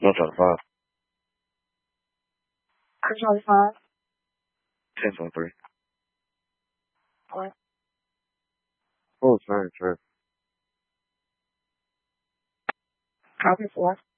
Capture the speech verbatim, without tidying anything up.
Charlie five. Charlie five. ten twenty-three. What? Oh, sorry, sure. Copy four.